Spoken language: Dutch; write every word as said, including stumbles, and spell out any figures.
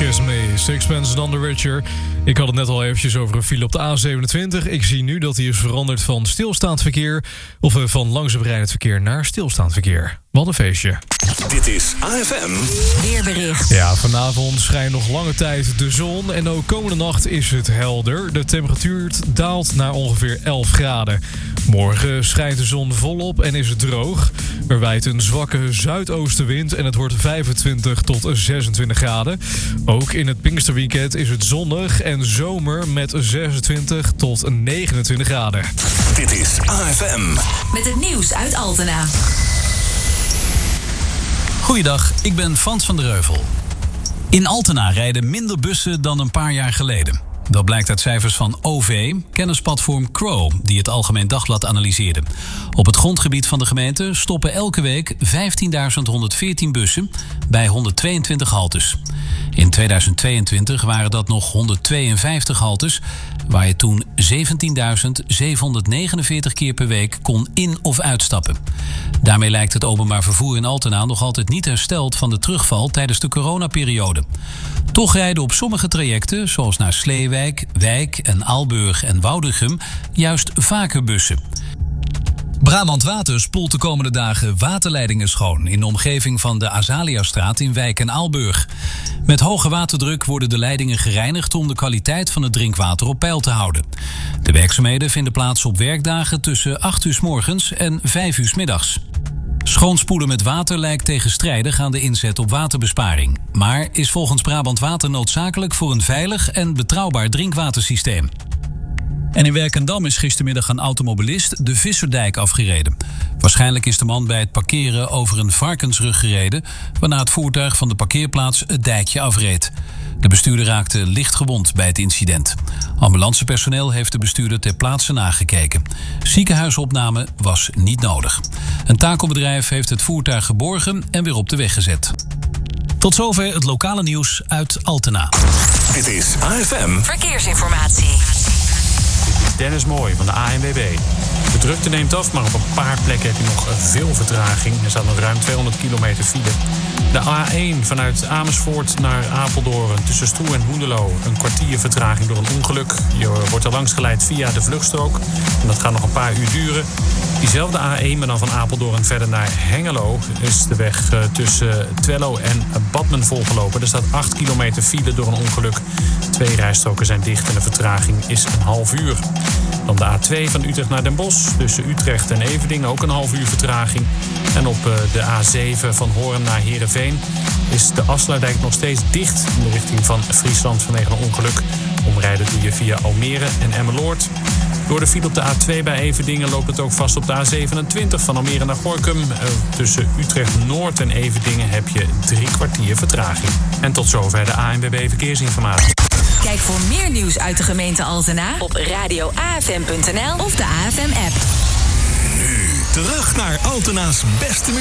Kiss Me, Sixpence None the Richer. Ik had het net al eventjes over een file op de A zevenentwintig. Ik zie nu dat die is veranderd van stilstaand verkeer... of van langzaam rijdend verkeer naar stilstaand verkeer. Wat een feestje. Dit is A F M Weerbericht. Ja, vanavond schijnt nog lange tijd de zon... en ook komende nacht is het helder. De temperatuur daalt naar ongeveer elf graden. Morgen schijnt de zon volop en is het droog. Er waait een zwakke zuidoostenwind en het wordt vijfentwintig tot zesentwintig graden. Ook in het Pinksterweekend is het zonnig en zomer met zesentwintig tot negenentwintig graden. Dit is A F M. Met het nieuws uit Altena. Goeiedag, ik ben Frans van der Heuvel. In Altena rijden minder bussen dan een paar jaar geleden. Dat blijkt uit cijfers van O V, kennisplatform Crow, die het Algemeen Dagblad analyseerde. Op het grondgebied van de gemeente stoppen elke week vijftienduizend honderdveertien bussen bij honderdtweeëntwintig haltes. In tweeduizend tweeëntwintig waren dat nog honderdtweeënvijftig haltes, waar je toen zeventienduizend zevenhonderdnegenenveertig keer per week kon in- of uitstappen. Daarmee lijkt het openbaar vervoer in Altena nog altijd niet hersteld van de terugval tijdens de coronaperiode. Toch rijden op sommige trajecten, zoals naar Sleewijk, Wijk en Aalburg en Woudrichem, juist vaker bussen. Brabant Water spoelt de komende dagen waterleidingen schoon in de omgeving van de Azaliastraat in Wijk en Aalburg. Met hoge waterdruk worden de leidingen gereinigd om de kwaliteit van het drinkwater op peil te houden. De werkzaamheden vinden plaats op werkdagen tussen acht uur 's morgens en vijf uur 's middags. Schoonspoelen met water lijkt tegenstrijdig aan de inzet op waterbesparing, maar is volgens Brabant Water noodzakelijk voor een veilig en betrouwbaar drinkwatersysteem. En in Werkendam is gistermiddag een automobilist de Visserdijk afgereden. Waarschijnlijk is de man bij het parkeren over een varkensrug gereden, waarna het voertuig van de parkeerplaats het dijkje afreed. De bestuurder raakte licht gewond bij het incident. Ambulancepersoneel heeft de bestuurder ter plaatse nagekeken. Ziekenhuisopname was niet nodig. Een takelbedrijf heeft het voertuig geborgen en weer op de weg gezet. Tot zover het lokale nieuws uit Altena. Dit is A F M Verkeersinformatie. Dennis Mooi van de A N W B. De drukte neemt af, maar op een paar plekken heb je nog veel vertraging. Er staat nog ruim tweehonderd kilometer file. De A één vanuit Amersfoort naar Apeldoorn tussen Stroe en Hoenderloo. Een kwartier vertraging door een ongeluk. Je wordt er langs geleid via de vluchtstrook. En dat gaat nog een paar uur duren. Diezelfde A één, maar dan van Apeldoorn verder naar Hengelo, is de weg tussen Twello en Badmen volgelopen. Er staat acht kilometer file door een ongeluk. Twee rijstroken zijn dicht en de vertraging is een half uur. Dan de A twee van Utrecht naar Den Bosch. Tussen Utrecht en Everdingen ook een half uur vertraging. En op de A zeven van Hoorn naar Heerenveen is de afsluitdijk nog steeds dicht in de richting van Friesland vanwege een ongeluk. Omrijden doe je via Almere en Emmeloord. Door de file op de A twee bij Everdingen loopt het ook vast op de A zevenentwintig van Almere naar Gorinchem. Tussen Utrecht Noord en Everdingen heb je drie kwartier vertraging. En tot zover de A N W B Verkeersinformatie. Kijk voor meer nieuws uit de gemeente Altena op radio a f m punt n l of de A F M-app. Nu terug naar Altena's beste muziek.